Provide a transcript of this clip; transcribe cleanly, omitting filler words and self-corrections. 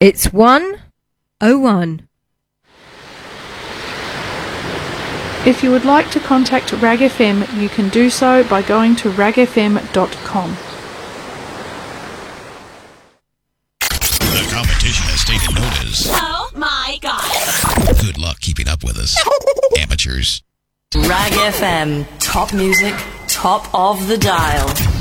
It's 101. If you would like to contact RAG FM, you can do so by going to ragfm.com. The competition has taken notice. Oh my God. Good luck keeping up with us, amateurs. RAG FM, top music, top of the dial.